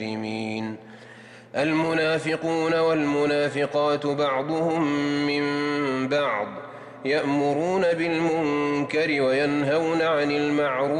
المنافقون والمنافقات بعضهم من بعض يأمرون بالمنكر وينهون عن المعروف